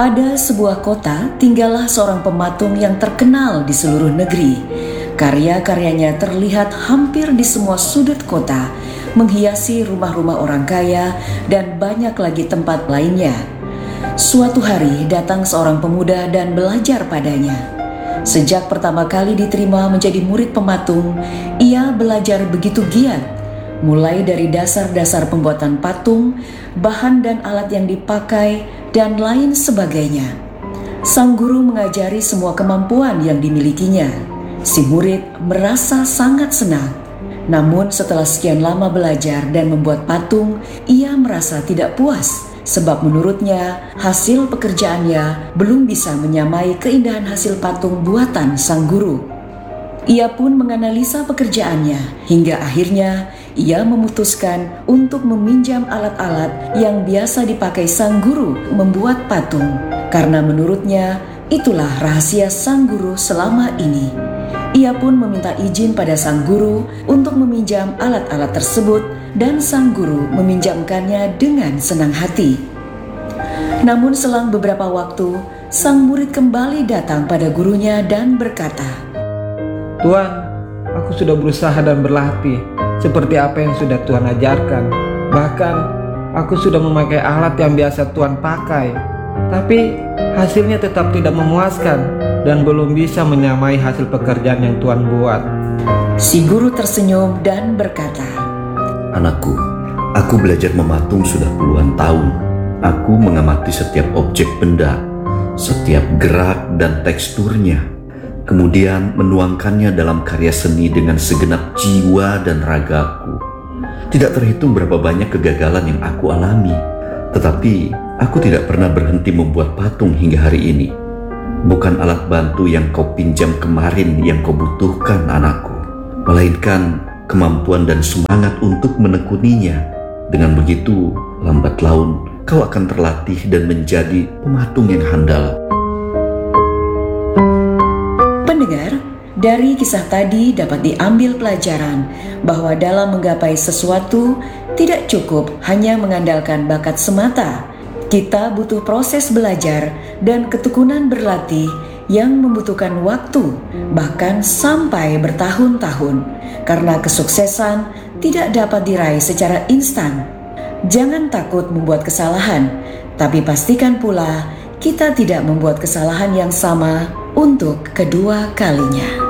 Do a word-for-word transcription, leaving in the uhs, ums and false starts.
Pada sebuah kota, tinggallah seorang pematung yang terkenal di seluruh negeri. Karya-karyanya terlihat hampir di semua sudut kota, menghiasi rumah-rumah orang kaya dan banyak lagi tempat lainnya. Suatu hari datang seorang pemuda dan belajar padanya. Sejak pertama kali diterima menjadi murid pematung, ia belajar begitu giat, mulai dari dasar-dasar pembuatan patung, bahan dan alat yang dipakai, dan lain sebagainya. Sang guru mengajari semua kemampuan yang dimilikinya. Si murid merasa sangat senang. Namun setelah sekian lama belajar dan membuat patung, ia merasa tidak puas, sebab menurutnya hasil pekerjaannya belum bisa menyamai keindahan hasil patung buatan sang guru. Ia pun menganalisa pekerjaannya hingga akhirnya ia memutuskan untuk meminjam alat-alat yang biasa dipakai sang guru membuat patung, karena menurutnya itulah rahasia sang guru selama ini. Ia pun meminta izin pada sang guru untuk meminjam alat-alat tersebut dan sang guru meminjamkannya dengan senang hati. Namun selang beberapa waktu, sang murid kembali datang pada gurunya dan berkata, "Tuan, aku sudah berusaha dan berlatih seperti apa yang sudah Tuan ajarkan. Bahkan aku sudah memakai alat yang biasa Tuan pakai. Tapi hasilnya tetap tidak memuaskan dan belum bisa menyamai hasil pekerjaan yang Tuan buat." Si guru tersenyum dan berkata, "Anakku, aku belajar mematung sudah puluhan tahun. Aku mengamati setiap objek benda, setiap gerak dan teksturnya, kemudian menuangkannya dalam karya seni dengan segenap jiwa dan ragaku. Tidak terhitung berapa banyak kegagalan yang aku alami, tetapi aku tidak pernah berhenti membuat patung hingga hari ini. Bukan alat bantu yang kau pinjam kemarin yang kau butuhkan, anakku, melainkan kemampuan dan semangat untuk menekuninya. Dengan begitu, lambat laun kau akan terlatih dan menjadi pematung yang handal." Pendengar, dari kisah tadi dapat diambil pelajaran bahwa dalam menggapai sesuatu tidak cukup hanya mengandalkan bakat semata. Kita butuh proses belajar dan ketekunan berlatih yang membutuhkan waktu, bahkan sampai bertahun-tahun, karena kesuksesan tidak dapat diraih secara instan. Jangan takut membuat kesalahan, tapi pastikan pula kita tidak membuat kesalahan yang sama untuk kedua kalinya.